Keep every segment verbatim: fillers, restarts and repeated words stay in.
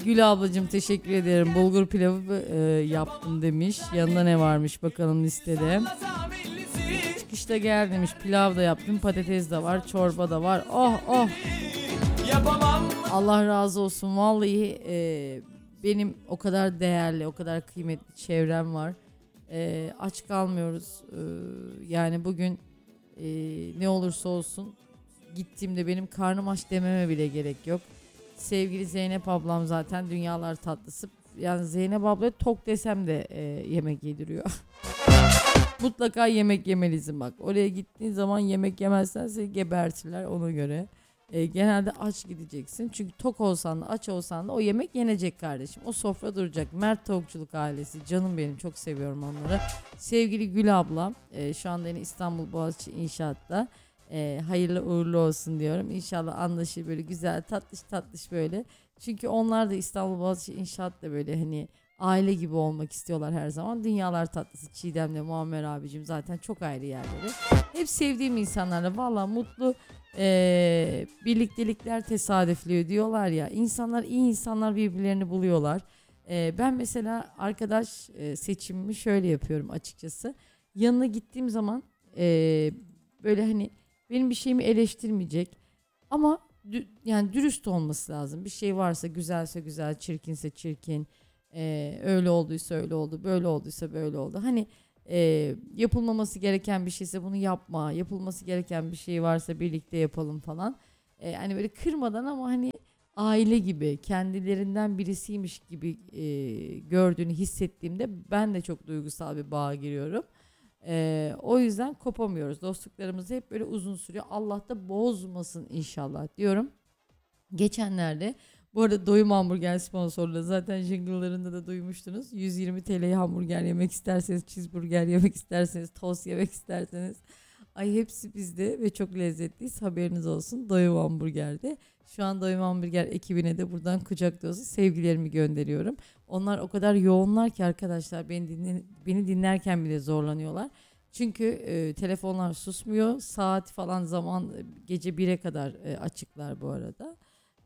Gül ablacığım teşekkür ederim. Bulgur pilavı e, yaptım demiş. Yanında ne varmış bakalım listede. Çıkışta gel demiş. Pilav da yaptım. Patates de var. Çorba da var. Oh oh. Allah razı olsun. Vallahi e, benim o kadar değerli, o kadar kıymetli çevrem var. E, aç kalmıyoruz. E, yani bugün e, ne olursa olsun gittiğimde benim karnım aç dememe bile gerek yok. Sevgili Zeynep ablam zaten dünyalar tatlısı. Yani Zeynep abla tok desem de e, yemek yediriyor. Mutlaka yemek yemelisin bak. Oraya gittiğin zaman yemek yemezsen seni gebertirler ona göre. E, genelde aç gideceksin. Çünkü tok olsan da aç olsan da o yemek yenecek kardeşim. O sofra duracak. Mert Tavukçuluk ailesi. Canım benim. Çok seviyorum onları. Sevgili Gül ablam. E, şu anda yine İstanbul Boğaziçi İnşaat'ta. E, hayırlı uğurlu olsun diyorum. İnşallah anlaşır böyle güzel tatlış tatlış böyle. Çünkü onlar da İstanbul Boğaziçi İnşaat'ta böyle hani aile gibi olmak istiyorlar her zaman. Dünyalar tatlısı Çiğdem'le Muammer abicim zaten çok ayrı yerleri. Hep sevdiğim insanlarla valla mutlu e, birliktelikler tesadüflüyor diyorlar ya. İnsanlar iyi insanlar birbirlerini buluyorlar. E, ben mesela arkadaş e, seçimimi şöyle yapıyorum açıkçası. Yanına gittiğim zaman e, böyle hani benim bir şeyimi eleştirmeyecek ama dü- yani dürüst olması lazım. Bir şey varsa güzelse güzel, çirkinse çirkin, ee, öyle olduysa öyle oldu, böyle olduysa böyle oldu. Hani e, yapılmaması gereken bir şeyse bunu yapma, yapılması gereken bir şey varsa birlikte yapalım falan. Ee, hani böyle kırmadan ama hani aile gibi, kendilerinden birisiymiş gibi e, gördüğünü hissettiğimde ben de çok duygusal bir bağa giriyorum. Ee, o yüzden kopamıyoruz. Dostluklarımız hep böyle uzun sürüyor. Allah da bozmasın inşallah diyorum. Geçenlerde bu arada Doyum Hamburger sponsorluğu zaten jingle'larında da duymuştunuz. yüz yirmi T L'ye hamburger yemek isterseniz, cheeseburger yemek isterseniz, tost yemek isterseniz. Ay hepsi bizde ve çok lezzetliyiz. Haberiniz olsun. Doyum Hamburger'de. Şu an Doyum Hamburger ekibine de buradan kucak dolusu sevgilerimi gönderiyorum. Onlar o kadar yoğunlar ki arkadaşlar beni, dinle, beni dinlerken bile zorlanıyorlar. Çünkü e, telefonlar susmuyor. Saat falan zaman e, gece bire kadar e, açıklar bu arada.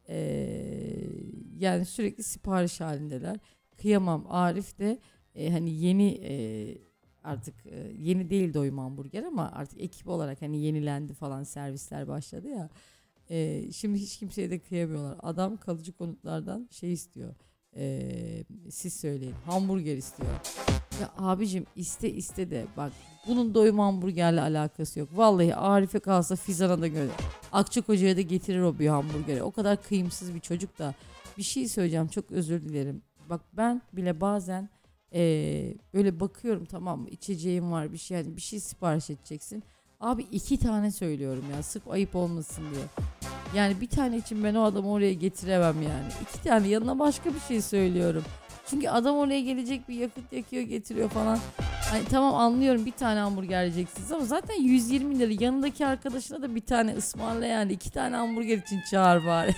Ee, yani sürekli sipariş halindeler. Kıyamam. Arif de e, hani yeni e, artık e, yeni değil Doyum Hamburger ama artık ekip olarak hani yenilendi falan servisler başladı ya. E, şimdi hiç kimseye de kıyamıyorlar. Adam kalıcı konutlardan şey istiyor. E, siz söyleyin. Hamburger istiyor. Ya abicim iste iste de bak bunun Doyum Hamburgerle alakası yok. Vallahi Arif'e kalsa Fizan'a da göre. Akçakoca'ya da getirir o bir hamburgeri. O kadar kıyımsız bir çocuk da. Bir şey söyleyeceğim çok özür dilerim. Bak ben bile bazen eee, böyle bakıyorum tamam mı içeceğim var bir şey yani bir şey sipariş edeceksin. Abi iki tane söylüyorum ya sırf ayıp olmasın diye. Yani bir tane için ben o adamı oraya getiremem yani. İki tane yanına başka bir şey söylüyorum. Çünkü adam oraya gelecek bir yakıt yakıyor getiriyor falan. Hani tamam anlıyorum bir tane hamburger yiyeceksiniz ama zaten yüz yirmi lira yanındaki arkadaşına da bir tane ısmarla yani iki tane hamburger için çağır bari.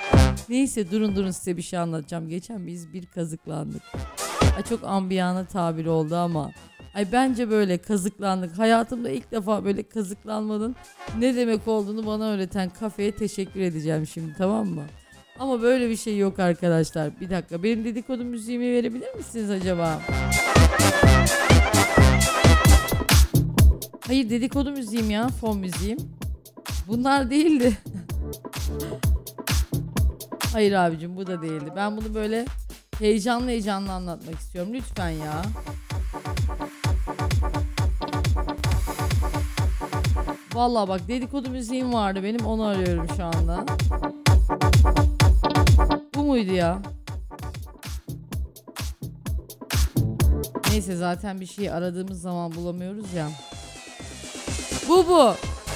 Neyse durun durun size bir şey anlatacağım. Geçen biz bir kazıklandık. Ay, çok ambiyana tabir oldu ama. Ay bence böyle kazıklandık. Hayatımda ilk defa böyle kazıklanmanın ne demek olduğunu bana öğreten kafeye teşekkür edeceğim şimdi tamam mı? Ama böyle bir şey yok arkadaşlar. Bir dakika benim dedikodu müziğimi verebilir misiniz acaba? Hayır dedikodu müziğim ya fon müziğim. Bunlar değildi. Hayır abicim bu da değildi. Ben bunu böyle heyecanlı heyecanlı anlatmak istiyorum. Lütfen ya. Vallahi bak dedikodu müziğim vardı benim onu arıyorum şu anda. Bu muydu ya? Neyse zaten bir şey aradığımız zaman bulamıyoruz ya. Bu bu.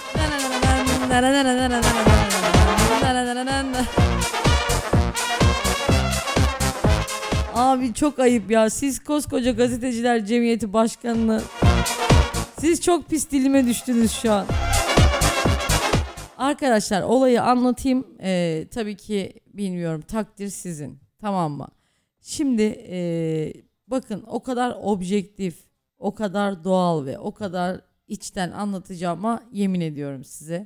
Abi çok ayıp ya. Siz koskoca gazeteciler cemiyeti başkanını. Siz çok pis dilime düştünüz şu an. Arkadaşlar olayı anlatayım. Ee, tabii ki bilmiyorum takdir sizin. Tamam mı? Şimdi ee, bakın o kadar objektif, o kadar doğal ve o kadar içten anlatacağıma yemin ediyorum size.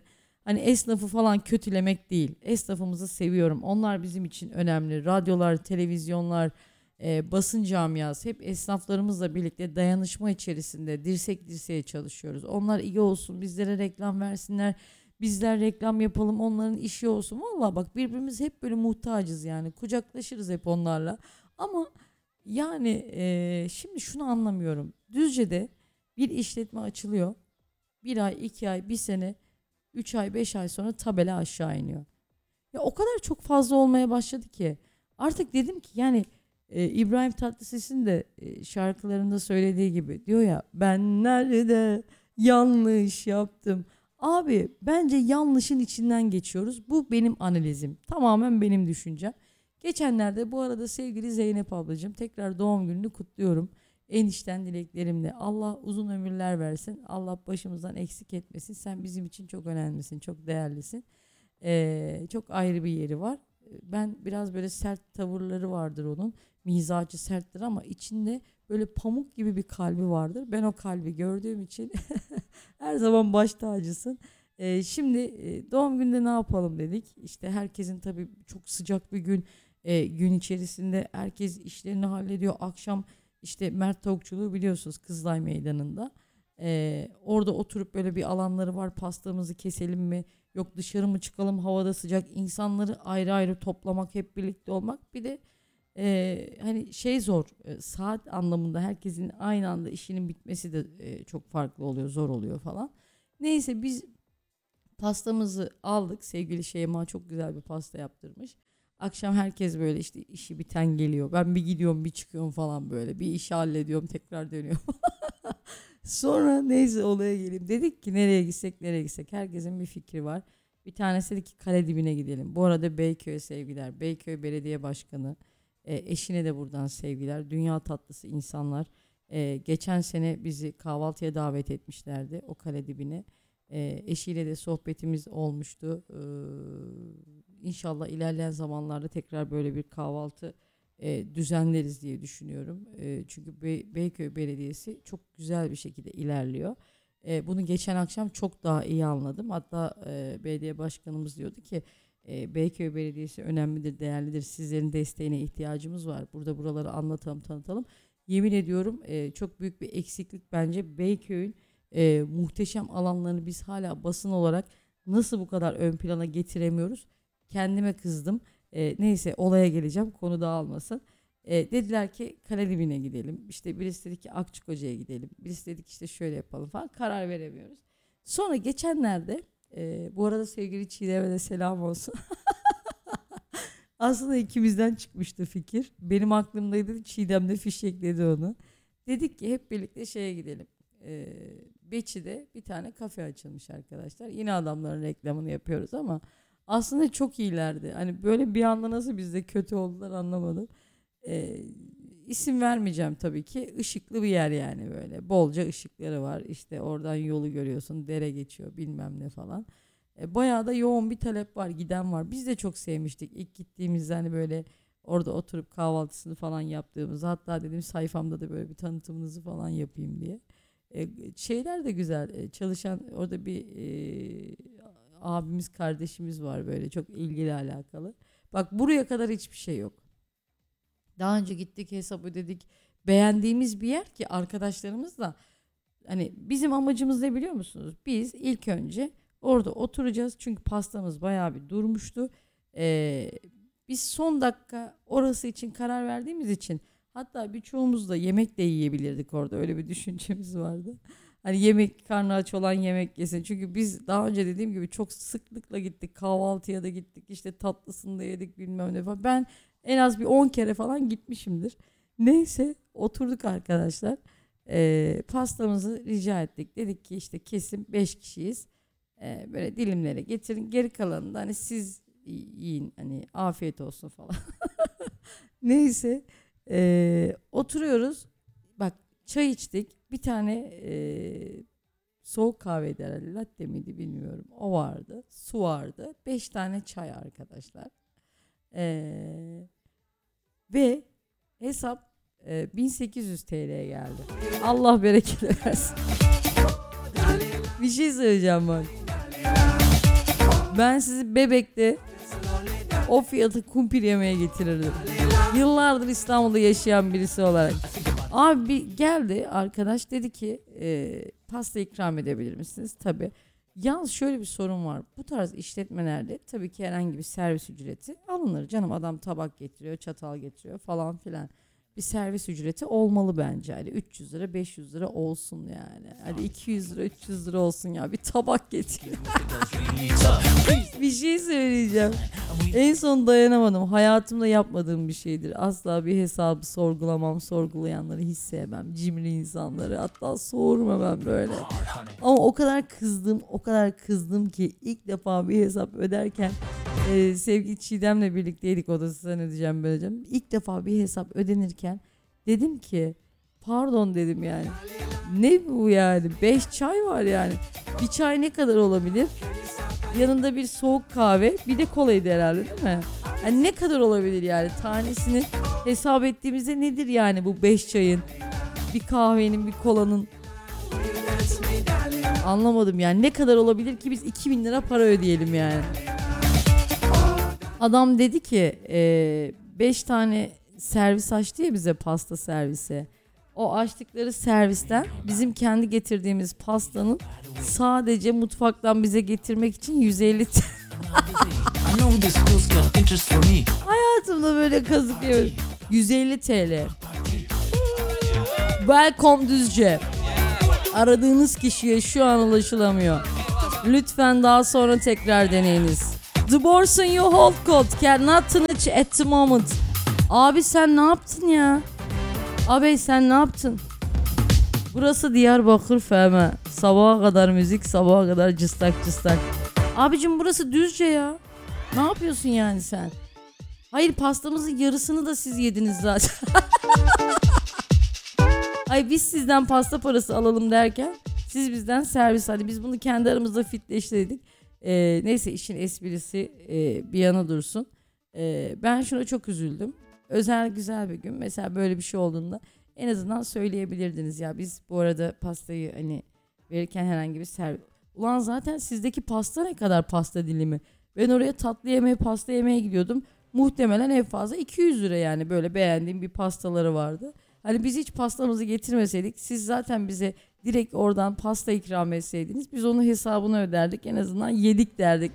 Hani esnafı falan kötülemek değil. Esnafımızı seviyorum. Onlar bizim için önemli. Radyolar, televizyonlar, e, basın camiası hep esnaflarımızla birlikte dayanışma içerisinde dirsek dirseğe çalışıyoruz. Onlar iyi olsun, bizlere reklam versinler. Bizler reklam yapalım, onların işi olsun. Vallahi bak birbirimiz hep böyle muhtacız yani. Kucaklaşırız hep onlarla. Ama yani e, şimdi şunu anlamıyorum. Düzce'de bir işletme açılıyor. Bir ay, iki ay, bir sene, üç ay, beş ay sonra tabela aşağı iniyor. Ya o kadar çok fazla olmaya başladı ki. Artık dedim ki yani e, İbrahim Tatlıses'in de e, şarkılarında söylediği gibi diyor ya, ben nerede yanlış yaptım. Abi bence yanlışın içinden geçiyoruz. Bu benim analizim. Tamamen benim düşüncem. Geçenlerde bu arada sevgili Zeynep ablacığım tekrar doğum gününü kutluyorum. En içten dileklerimle. Allah uzun ömürler versin. Allah başımızdan eksik etmesin. Sen bizim için çok önemlisin, çok değerlisin. Ee, çok ayrı bir yeri var. Ben biraz böyle sert tavırları vardır onun. Mizacı serttir ama içinde böyle pamuk gibi bir kalbi vardır. Ben o kalbi gördüğüm için her zaman baş tacısın. Ee, şimdi e, doğum günde ne yapalım dedik. İşte herkesin tabii çok sıcak bir gün. E, gün içerisinde herkes işlerini hallediyor. Akşam işte Mert Tavukçuluğu biliyorsunuz Kızılay Meydanı'nda. Ee, orada oturup böyle bir alanları var. Pastamızı keselim mi? Yok dışarı mı çıkalım? Havada sıcak. İnsanları ayrı ayrı toplamak, hep birlikte olmak. Bir de e, hani şey zor. e, saat anlamında herkesin aynı anda işinin bitmesi de e, çok farklı oluyor, zor oluyor falan. Neyse biz pastamızı aldık. Sevgili Şeyma çok güzel bir pasta yaptırmış. Akşam herkes böyle işte işi biten geliyor. Ben bir gidiyorum bir çıkıyorum falan böyle. Bir işi hallediyorum tekrar dönüyorum. Sonra neyse olaya geleyim. Dedik ki nereye gitsek nereye gitsek. Herkesin bir fikri var. Bir tanesi dedi ki kale dibine gidelim. Bu arada Beyköy'e sevgiler. Beyköy Belediye Başkanı. E, eşine de buradan sevgiler. Dünya tatlısı insanlar. E, geçen sene bizi kahvaltıya davet etmişlerdi o kale dibine. E, eşiyle de sohbetimiz olmuştu. E, İnşallah ilerleyen zamanlarda tekrar böyle bir kahvaltı e, düzenleriz diye düşünüyorum. E, çünkü Bey, Beyköy Belediyesi çok güzel bir şekilde ilerliyor. E, bunu geçen akşam çok daha iyi anladım. Hatta e, belediye başkanımız diyordu ki e, Beyköy Belediyesi önemlidir, değerlidir. Sizlerin desteğine ihtiyacımız var. Burada buraları anlatalım, tanıtalım. Yemin ediyorum e, çok büyük bir eksiklik bence. Beyköy'ün e, muhteşem alanlarını biz hala basın olarak nasıl bu kadar ön plana getiremiyoruz? Kendime kızdım. E, neyse olaya geleceğim. Konu dağılmasın. E, dediler ki kale dibine gidelim. İşte birisi dedi ki Akçakoca'ya gidelim. Birisi dedi ki işte şöyle yapalım falan. Karar veremiyoruz. Sonra geçenlerde e, bu arada sevgili Çiğdem'e de selam olsun. Aslında ikimizden çıkmıştı fikir. Benim aklımdaydı. Çiğdem de fişekledi onu. Dedik ki hep birlikte şeye gidelim. E, Beçi'de bir tane kafe açılmış arkadaşlar. Yine adamların reklamını yapıyoruz ama aslında çok iyilerdi. Hani böyle bir anda nasıl bizde kötü oldular anlamadım. Ee, isim vermeyeceğim tabii ki. Işıklı bir yer yani böyle. Bolca ışıkları var. İşte oradan yolu görüyorsun. Dere geçiyor bilmem ne falan. Ee, bayağı da yoğun bir talep var. Giden var. Biz de çok sevmiştik. İlk gittiğimizde hani böyle orada oturup kahvaltısını falan yaptığımız. Hatta dedim sayfamda da böyle bir tanıtımınızı falan yapayım diye. Ee, şeyler de güzel. Ee, çalışan orada bir e, abimiz kardeşimiz var böyle çok ilgili alakalı. Bak buraya kadar hiçbir şey yok. Daha önce gittik hesap ödedik. Beğendiğimiz bir yer ki arkadaşlarımızla hani bizim amacımız ne biliyor musunuz? Biz ilk önce orada oturacağız. Çünkü pastamız bayağı bir durmuştu. Ee, biz son dakika orası için karar verdiğimiz için hatta birçoğumuz da yemek de yiyebilirdik orada. Öyle bir düşüncemiz vardı. Hani yemek karnı aç olan yemek yesin. Çünkü biz daha önce dediğim gibi çok sıklıkla gittik. Kahvaltıya da gittik. İşte tatlısını da yedik bilmem ne falan. Ben en az bir on kere falan gitmişimdir. Neyse oturduk arkadaşlar. Ee, pastamızı rica ettik. Dedik ki işte kesin beş kişiyiz. Ee, böyle dilimlere getirin. Geri kalanını da hani siz yiyin. Hani afiyet olsun falan. Neyse. Ee, oturuyoruz. Bak çay içtik. Bir tane e, soğuk kahveydi herhalde. Latte miydi bilmiyorum. O vardı. Su vardı. Beş tane çay arkadaşlar. Ee, ve hesap e, bin sekiz yüz T L'ye geldi. Allah bereket versin. Bir şey söyleyeceğim bak. Ben sizi Bebek'te o fiyatı kumpir yemeye getirirdim. Yıllardır İstanbul'da yaşayan birisi olarak. Abi bir geldi arkadaş, dedi ki e, pasta ikram edebilir misiniz? Tabii. Yalnız şöyle bir sorun var. Bu tarz işletmelerde tabii ki herhangi bir servis ücreti alınır. Canım, adam tabak getiriyor, çatal getiriyor falan filan. Bir servis ücreti olmalı bence. Hani üç yüz lira, beş yüz lira olsun yani. Hadi iki yüz lira, üç yüz lira olsun ya. Bir tabak getir. Bir şey söyleyeceğim. En son dayanamadım. Hayatımda yapmadığım bir şeydir. Asla bir hesabı sorgulamam. Sorgulayanları hiç sevmem. Cimri insanları. Hatta soğurum ben böyle. Ama o kadar kızdım. O kadar kızdım ki ilk defa bir hesap öderken e, sevgili Çiğdem'le birlikteydik. O da size ne diyeceğim böyle. İlk defa bir hesap ödenirken dedim ki pardon dedim yani. Ne bu yani? Beş çay var yani. Bir çay ne kadar olabilir? Yanında bir soğuk kahve, bir de kolaydı herhalde değil mi? Yani ne kadar olabilir yani? Tanesini hesap ettiğimizde nedir yani bu beş çayın, bir kahvenin, bir kolanın? Anlamadım yani, ne kadar olabilir ki biz iki bin lira para ödeyelim yani? Adam dedi ki beş tane servis açtı ya bize, pasta servisi. O açtıkları servisten bizim kendi getirdiğimiz pastanın sadece mutfaktan bize getirmek için yüz elli T L. Hayatımda böyle kazık yemedim. yüz elli T L. Welcome Düzce. Aradığınız kişiye şu an ulaşılamıyor. Lütfen daha sonra tekrar deneyiniz. The person you hold code cannot touch at the moment. Abi sen ne yaptın ya? Abi sen ne yaptın? Burası Diyarbakır F M. Sabaha kadar müzik, sabaha kadar cıstak cıstak. Abicim burası Düzce ya. Ne yapıyorsun yani sen? Hayır, pastamızın yarısını da siz yediniz zaten. Ay biz sizden pasta parası alalım derken siz bizden servis. Hadi biz bunu kendi aramızda fitleştirdik. Ee, neyse, işin esprisi e, bir yana dursun. Ee, ben şuna çok üzüldüm. Özel güzel bir gün. Mesela böyle bir şey olduğunda en azından söyleyebilirdiniz ya, biz bu arada pastayı hani verirken herhangi bir servis. Ulan zaten sizdeki pasta ne kadar pasta dilimi? Ben oraya tatlı yemeye, pasta yemeye gidiyordum. Muhtemelen en fazla iki yüz lira yani, böyle beğendiğim bir pastaları vardı. Hani biz hiç pastamızı getirmeseydik, siz zaten bize direkt oradan pasta ikram etseydiniz, biz onun hesabını öderdik, en azından yedik derdik.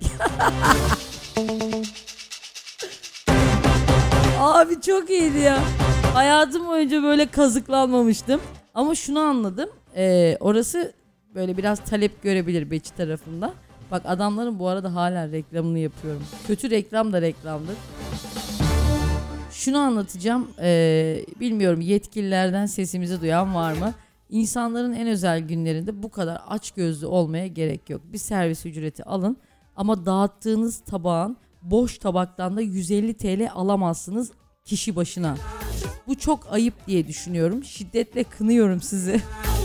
Abi çok iyiydi ya. Hayatım boyunca böyle kazıklanmamıştım. Ama şunu anladım. Ee, orası böyle biraz talep görebilir Beçi tarafında. Bak adamların bu arada hala reklamını yapıyorum. Kötü reklam da reklamdır. Şunu anlatacağım. Ee, bilmiyorum yetkililerden sesimizi duyan var mı? İnsanların en özel günlerinde bu kadar açgözlü olmaya gerek yok. Bir servis ücreti alın ama dağıttığınız tabağın boş tabaktan da yüz elli T L alamazsınız kişi başına. Bu çok ayıp diye düşünüyorum. Şiddetle kınıyorum sizi.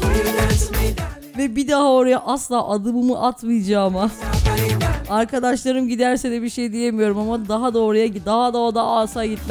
Ve bir daha oraya asla adımımı atmayacağıma. Arkadaşlarım giderse de bir şey diyemiyorum ama daha da oraya, daha da o da asa gitme.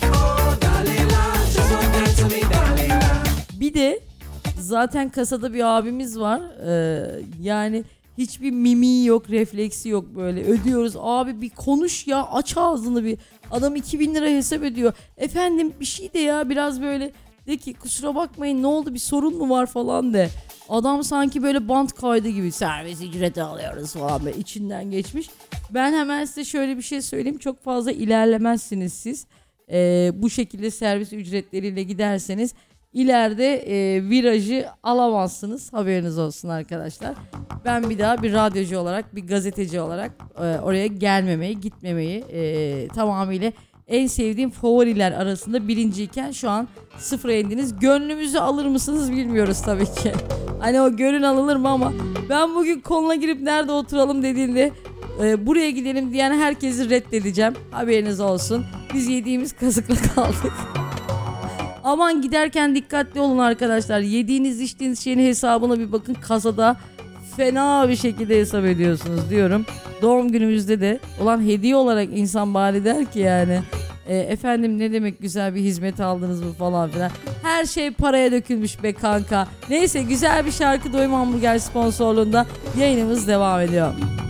Bir de zaten kasada bir abimiz var. Ee, yani hiçbir mimiği yok, refleksi yok böyle. Ödüyoruz. Abi bir konuş ya, aç ağzını bir. Adam iki bin lira hesap ediyor. Efendim bir şey de ya, biraz böyle de ki kusura bakmayın ne oldu, bir sorun mu var falan de. Adam sanki böyle bant kaydı gibi servis ücreti alıyoruz falan böyle içinden geçmiş. Ben hemen size şöyle bir şey söyleyeyim. Çok fazla ilerlemezsiniz siz. Ee, bu şekilde servis ücretleriyle giderseniz ileride e, virajı alamazsınız. Haberiniz olsun arkadaşlar. Ben bir daha bir radyocu olarak, bir gazeteci olarak e, oraya gelmemeyi, gitmemeyi e, tamamıyla en sevdiğim favoriler arasında birinciyken şu an sıfıra indiniz. Gönlümüzü alır mısınız bilmiyoruz tabii ki. Hani o gönül alınır mı, ama ben bugün koluna girip nerede oturalım dediğinde e, buraya gidelim diyen herkesi reddedeceğim. Haberiniz olsun. Biz yediğimiz kazıkla kaldık. Aman giderken dikkatli olun arkadaşlar. Yediğiniz içtiğiniz şeyin hesabına bir bakın. Kasada fena bir şekilde hesap ediyorsunuz diyorum. Doğum günümüzde de olan hediye olarak insan bari der ki yani e, efendim ne demek güzel bir hizmet aldınız mı falan filan. Her şey paraya dökülmüş be kanka. Neyse, güzel bir şarkı Doyum Hamburger sponsorluğunda yayınımız devam ediyor.